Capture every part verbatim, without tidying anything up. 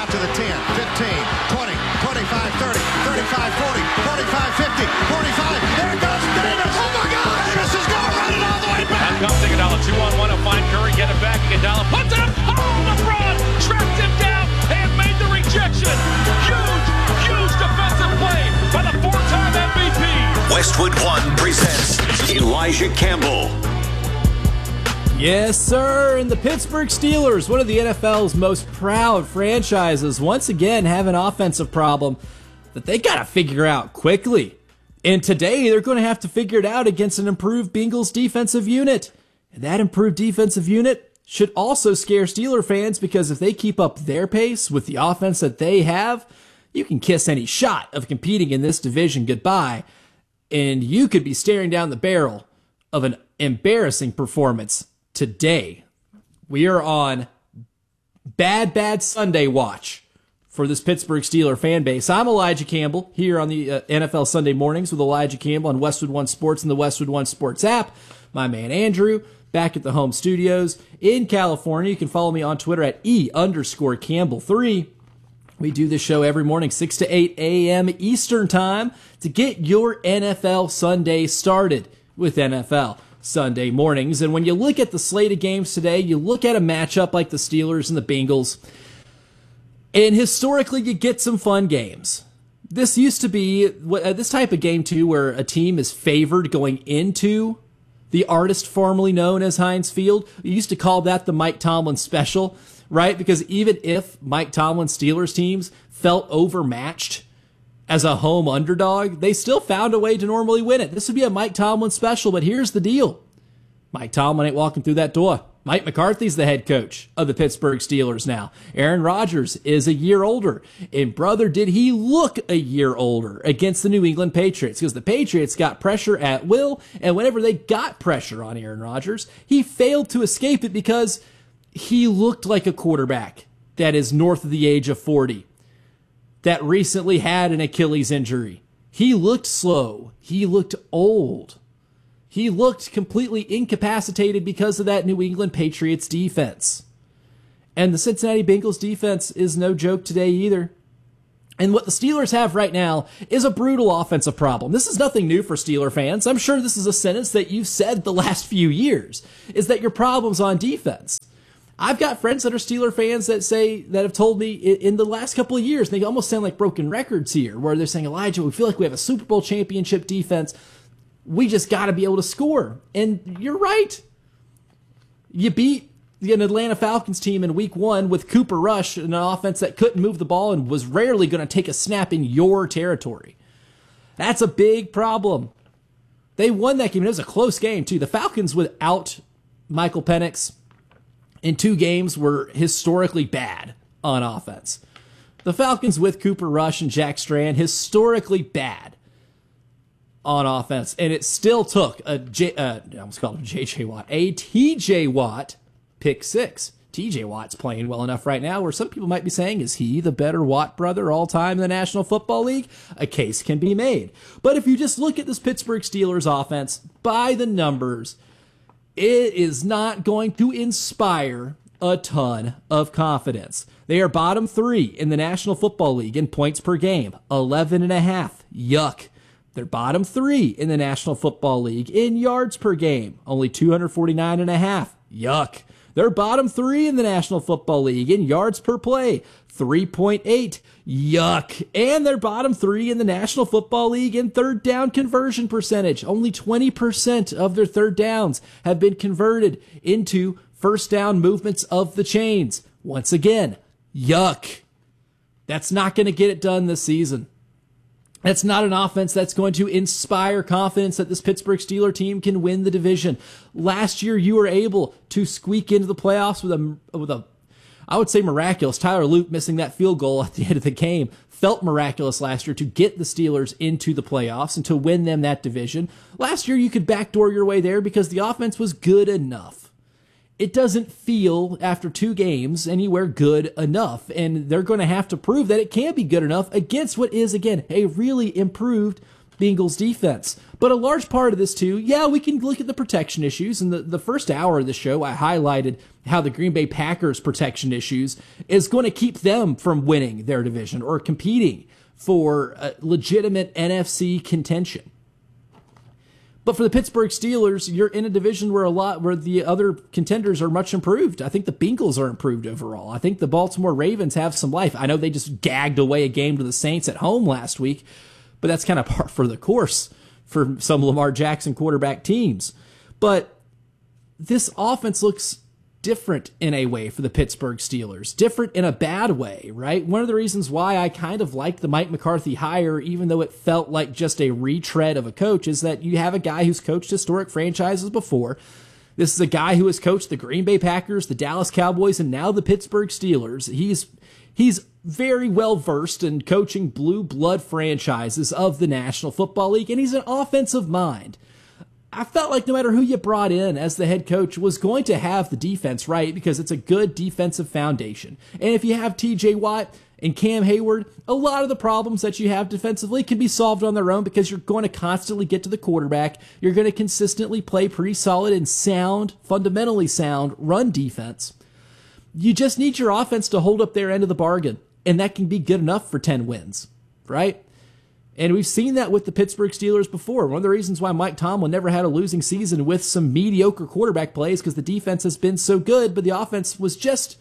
out to the ten, fifteen, twenty, twenty-five, thirty, thirty-five, forty, forty-five, fifty, forty-five. There goes Davis. Oh, my God. Davis is going to run it all the way back. Now comes Iguodala. Two on one to find Curry. Get it back. Iguodala puts it up. Oh, LeBron tracked him down and made the rejection. Huge, huge defensive play by the four-time M V P. Westwood One presents Elijah Campbell. Yes, sir, and the Pittsburgh Steelers, one of the N F L's most proud franchises, once again have an offensive problem that they got to figure out quickly. And today, they're going to have to figure it out against an improved Bengals defensive unit. And that improved defensive unit should also scare Steeler fans, because if they keep up their pace with the offense that they have, you can kiss any shot of competing in this division goodbye, and you could be staring down the barrel of an embarrassing performance today. We are on Bad Bad Sunday watch for this Pittsburgh Steeler fan base. I'm Elijah Campbell here on the uh, N F L Sunday Mornings with Elijah Campbell on Westwood One Sports and the Westwood One Sports app. My man Andrew back at the home studios in California. You can follow me on Twitter at E underscore Campbell three. We do this show every morning, six to eight a.m. Eastern Time, to get your N F L Sunday started with N F L Sunday mornings. And when you look at the slate of games today, you look at a matchup like the Steelers and the Bengals, and historically you get some fun games. This used to be this type of game too, where a team is favored going into the artist formerly known as Heinz Field. You used to call that the Mike Tomlin special, right? Because even if Mike Tomlin's Steelers teams felt overmatched as a home underdog, they still found a way to normally win it. This would be a Mike Tomlin special, but here's the deal. Mike Tomlin ain't walking through that door. Mike McCarthy's the head coach of the Pittsburgh Steelers now. Aaron Rodgers is a year older. And brother, did he look a year older against the New England Patriots? Because the Patriots got pressure at will, and whenever they got pressure on Aaron Rodgers, he failed to escape it because he looked like a quarterback that is north of the age of forty, that recently had an Achilles injury. He looked slow. He looked old. He looked completely incapacitated because of that New England Patriots defense. And the Cincinnati Bengals defense is no joke today either. And what the Steelers have right now is a brutal offensive problem. This is nothing new for Steeler fans. I'm sure this is a sentence that you've said the last few years, is that your problem's on defense. I've got friends that are Steeler fans that say, that have told me in the last couple of years, they almost sound like broken records here, where they're saying, Elijah, we feel like we have a Super Bowl championship defense. We just got to be able to score. And you're right. You beat an Atlanta Falcons team in week one with Cooper Rush, an offense that couldn't move the ball and was rarely going to take a snap in your territory. That's a big problem. They won that game. It was a close game, too. The Falcons without Michael Penix in two games were historically bad on offense. The Falcons with Cooper Rush and Jack Strand, historically bad on offense. And it still took a J, uh, I almost called him J J Watt, a T J Watt pick six. T J Watt's playing well enough right now where some people might be saying, is he the better Watt brother all time in the National Football League? A case can be made. But if you just look at this Pittsburgh Steelers offense by the numbers, it is not going to inspire a ton of confidence. They are bottom three in the National Football League in points per game, eleven and a half. Yuck. They're bottom three in the National Football League in yards per game, only two forty-nine and a half. Yuck. They're bottom three in the National Football League in yards per play, three point eight. Yuck. And they're bottom three in the National Football League in third down conversion percentage. Only twenty percent of their third downs have been converted into first down movements of the chains. Once again, yuck. That's not going to get it done this season. That's not an offense that's going to inspire confidence that this Pittsburgh Steelers team can win the division. Last year, you were able to squeak into the playoffs with a, with a, I would say miraculous. Tyler Luke missing that field goal at the end of the game felt miraculous last year to get the Steelers into the playoffs and to win them that division. Last year, you could backdoor your way there because the offense was good enough. It doesn't feel, after two games, anywhere good enough. And they're going to have to prove that it can be good enough against what is, again, a really improved Bengals defense. But a large part of this too, yeah, we can look at the protection issues. In the, the first hour of the show, I highlighted how the Green Bay Packers protection issues is going to keep them from winning their division or competing for a legitimate N F C contention. But for the Pittsburgh Steelers, you're in a division where a lot where the other contenders are much improved. I think the Bengals are improved overall. I think the Baltimore Ravens have some life. I know they just gagged away a game to the Saints at home last week, but that's kind of par for the course for some Lamar Jackson quarterback teams. But this offense looks different in a way for the Pittsburgh Steelers. Different in a bad way, right? One of the reasons why I kind of like the Mike McCarthy hire, even though it felt like just a retread of a coach, is that you have a guy who's coached historic franchises before. This is a guy who has coached the Green Bay Packers, the Dallas Cowboys, and now the Pittsburgh Steelers. He's he's very well versed in coaching blue blood franchises of the National Football League, and he's an offensive mind. I felt like no matter who you brought in as the head coach was going to have the defense right because it's a good defensive foundation. And if you have T J Watt and Cam Hayward, a lot of the problems that you have defensively can be solved on their own because you're going to constantly get to the quarterback. You're going to consistently play pretty solid and sound, fundamentally sound run defense. You just need your offense to hold up their end of the bargain, and that can be good enough for ten wins, right? And we've seen that with the Pittsburgh Steelers before. One of the reasons why Mike Tomlin never had a losing season with some mediocre quarterback plays because the defense has been so good, but the offense was just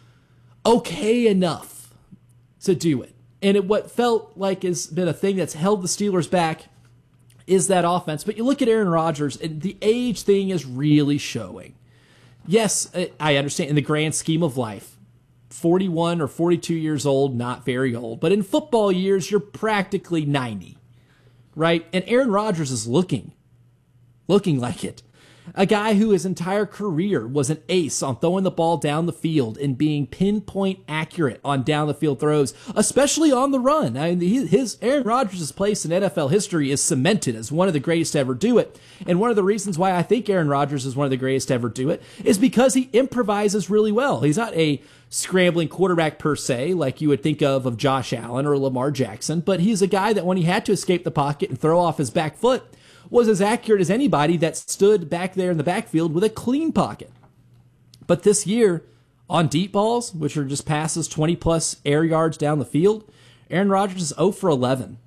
okay enough to do it. And it, what felt like has been a thing that's held the Steelers back is that offense. But you look at Aaron Rodgers, and the age thing is really showing. Yes, I understand in the grand scheme of life. forty-one or forty-two years old, not very old. But in football years, you're practically ninety, right? And Aaron Rodgers is looking, looking like it. A guy who his entire career was an ace on throwing the ball down the field and being pinpoint accurate on down the field throws, especially on the run. I mean, his Aaron Rodgers' place in N F L history is cemented as one of the greatest to ever do it. And one of the reasons why I think Aaron Rodgers is one of the greatest to ever do it is because he improvises really well. He's not a scrambling quarterback per se, like you would think of of Josh Allen or Lamar Jackson, but he's a guy that when he had to escape the pocket and throw off his back foot was as accurate as anybody that stood back there in the backfield with a clean pocket. But this year, on deep balls, which are just passes twenty plus air yards down the field, Aaron Rodgers is zero for eleven.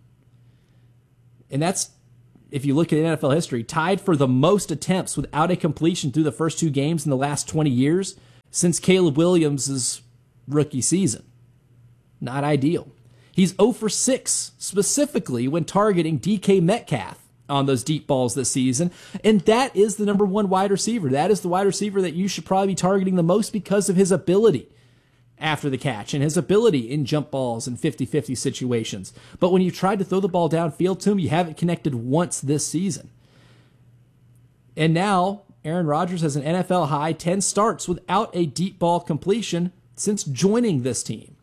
And that's, if you look at N F L history, tied for the most attempts without a completion through the first two games in the last twenty years since Caleb Williams' rookie season. Not ideal. He's zero for six, specifically when targeting D K Metcalf on those deep balls this season. And that is the number one wide receiver. That is the wide receiver that you should probably be targeting the most because of his ability after the catch and his ability in jump balls and fifty-fifty situations. But when you tried to throw the ball downfield to him, you haven't connected once this season. And now Aaron Rodgers has an N F L high ten starts without a deep ball completion since joining this team.